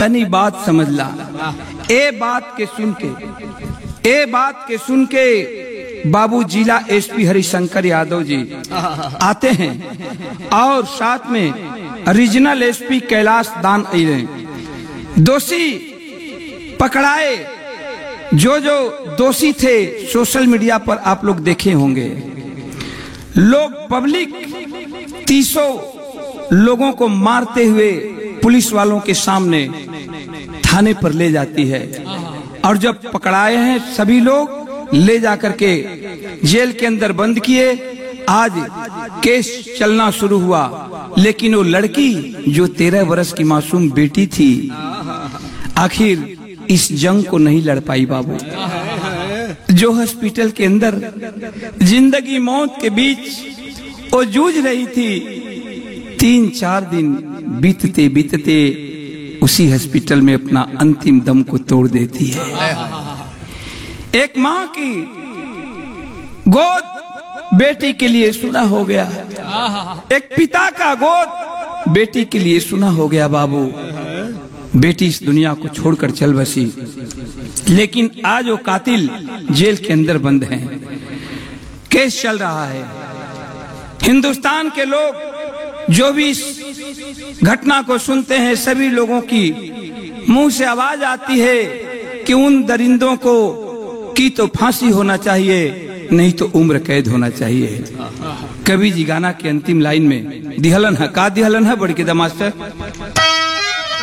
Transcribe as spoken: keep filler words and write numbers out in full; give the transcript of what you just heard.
तनी बात समझ ला। ए बात के सुन के ए बात के सुन के बाबू जिला एसपी हरिशंकर यादव जी आते हैं और साथ में रीजनल एसपी कैलाश दान आए। दोषी पकड़ाए, जो जो दोषी थे सोशल मीडिया पर आप लोग देखे होंगे। लोग पब्लिक तीसों लोगों को मारते हुए पुलिस वालों के सामने थाने पर ले जाती है और जब पकड़ाए हैं सभी लोग ले जाकर के जेल के अंदर बंद किए। आज केस चलना शुरू हुआ, लेकिन वो लड़की जो तेरह वर्ष की मासूम बेटी थी आखिर इस जंग को नहीं लड़ पाई बाबू। जो हॉस्पिटल के अंदर जिंदगी मौत के बीच वो जूझ रही थी, तीन चार दिन बीतते बीतते उसी हॉस्पिटल में अपना अंतिम दम को तोड़ देती है। एक माँ की गोद बेटी के लिए सुना हो गया, एक पिता का गोद बेटी के लिए सुना हो गया बाबू। बेटी इस दुनिया को छोड़कर चल बसी, लेकिन आज वो कातिल जेल के अंदर बंद हैं। केस चल रहा है। हिंदुस्तान के लोग जो भी इस घटना को सुनते हैं, सभी लोगों की मुंह से आवाज आती है कि उन दरिंदों को की तो फांसी होना चाहिए, नहीं तो उम्र कैद होना चाहिए। कवि जी गाना के अंतिम लाइन में दिहलन है का दिहलन है बड़ी के मास्टर